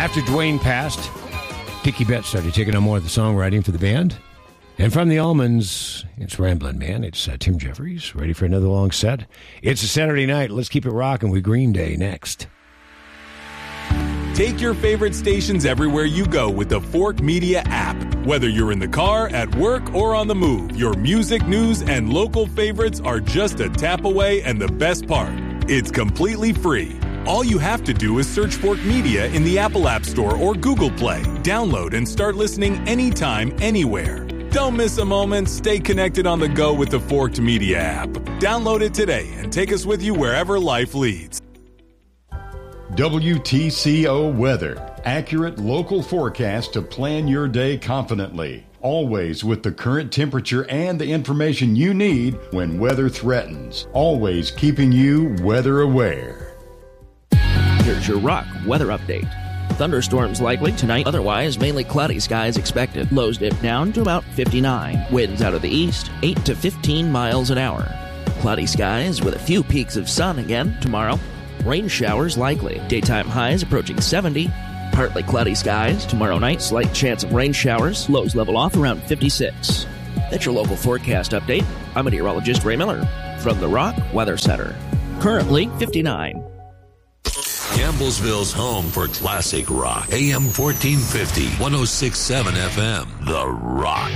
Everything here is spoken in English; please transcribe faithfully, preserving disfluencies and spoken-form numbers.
After Dwayne passed, Dickie Betts started taking on more of the songwriting for the band. And from the Almonds, it's Ramblin' Man. It's uh, Tim Jeffries, ready for another long set. It's a Saturday night. Let's keep it rocking with Green Day next. Take your favorite stations everywhere you go with the Fork Media app. Whether you're in the car, at work, or on the move, your music, news, and local favorites are just a tap away, and the best part, it's completely free. All you have to do is search Fork Media in the Apple App Store or Google Play. Download and start listening anytime, anywhere. Don't miss a moment. Stay connected on the go with the Forked Media app. Download it today and take us with you wherever life leads. W T C O Weather. Accurate local forecast to plan your day confidently. Always with the current temperature and the information you need when weather threatens. Always keeping you weather aware. Here's your Rock weather update. Thunderstorms likely tonight, otherwise mainly cloudy skies expected. Lows dip down to about fifty-nine. Winds out of the east, eight to fifteen miles an hour. Cloudy skies with a few peaks of sun again tomorrow. Rain showers likely. Daytime highs approaching seventy. Partly cloudy skies. Tomorrow night, slight chance of rain showers. Lows level off around fifty-six. That's your local forecast update. I'm meteorologist Ray Miller from the Rock Weather Center. Currently fifty-nine. Campbellsville's home for classic rock. A M fourteen fifty, one oh six point seven F M. The Rock.